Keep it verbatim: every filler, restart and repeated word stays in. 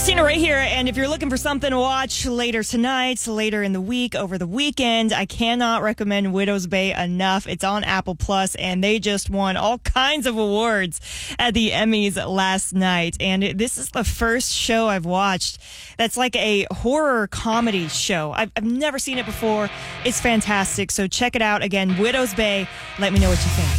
Christina right here, and if you're looking for something to watch later tonight, later in the week, over the weekend, I cannot recommend Widow's Bay enough. It's on Apple Plus, and they just won all kinds of awards at the Emmys last night. And this is the first show I've watched that's like a horror comedy show. I've, I've never seen it before. It's fantastic, so check it out. Again, Widow's Bay. Let me know what you think.